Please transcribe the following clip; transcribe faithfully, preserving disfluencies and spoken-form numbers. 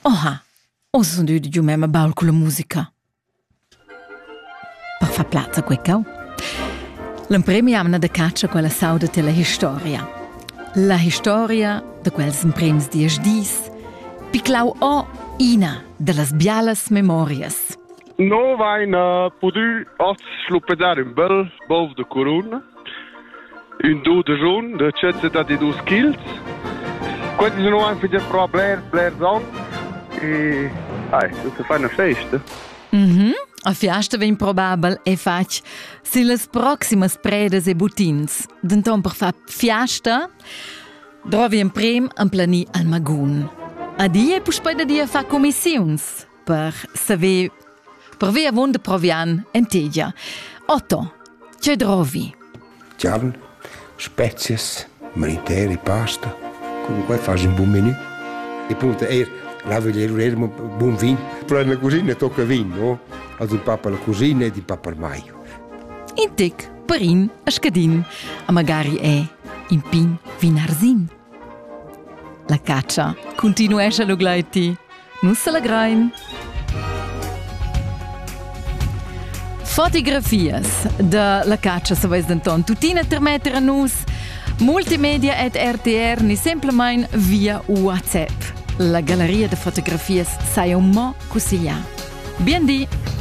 Oha, o sono due di me baul con la musica. Per far plazza quei cau. L'empremi amna da caccia quella sauda della storia. La storia de quels emprems dies dis, piclau o ina delle bialas memorias. No vain uh, podu oft sluppedare un bel bov de corona, un do de jaune de ceteta di dos kills. Questi sono anche già pro bler bler zon e ai, si fa una festa. Mhm. A fiasta vem probabel e fac se las proximas predas e butins. Denton per fa fiasta, drovi un prem en plani al magun. A die pus poi da dia fa commissiuns per saber per ve avon de provian en tegia. Otto, ce drovi? Giallo, spezies, mariteri, pasta. Comunque fai un buon menù. E punto er la voglio era un buon vino. Però la cucina tocca vino, no? Also papà la cucina e di papà il maio. In tic, perin, a scadin, a magari è in pin vinarzin. La caccia continuesce lo gleiti, non se la grain. Fotografias de la caccia se vais denton tutina ter metter a nus, multimedia et R T R ni semplicemente via WhatsApp. La galleria de fotografias sai un mo cusiglia. Bien di!